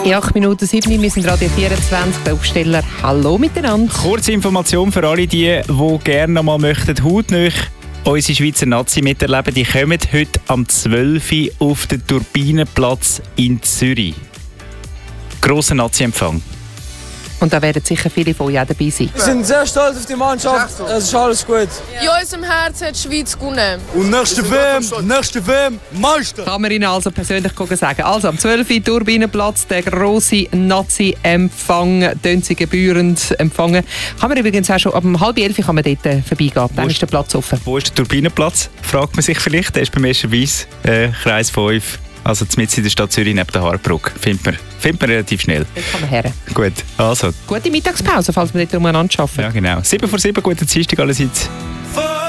In 8 Minuten 7, wir sind Radio 24, der Aufsteller. Hallo miteinander. Kurze Information für alle, die gerne noch mal möchten, hautnah unsere Schweizer Nazi miterleben. Die kommen heute am 12. Uhr auf den Turbinenplatz in Zürich. Grosser Nazi-Empfang. Und da werden sicher viele von euch auch dabei sein. Wir sind sehr stolz auf die Mannschaft, es ist alles gut. In unserem Herzen hat die Schweiz gewonnen. Und nächste WM, Meister! Kann man Ihnen also persönlich sagen. Also am 12. Uhr Turbinenplatz, der grosse Nazi-Empfang, tönt sie gebührend empfangen. Kann man übrigens auch schon ab 10:30 kann man dort vorbeigehen. Dann ist der Platz offen. Wo ist der Turbinenplatz? Fragt man sich vielleicht. Der ist beim ersten Weiss, Kreis 5. Also mitten in der Stadt Zürich neben der Haarbrücke. Findet man relativ schnell. Dort kann man her. Gut, also. Gute Mittagspause, falls wir dort umeinander arbeiten. Ja, genau. 7 vor 7, guten Dienstag allerseits.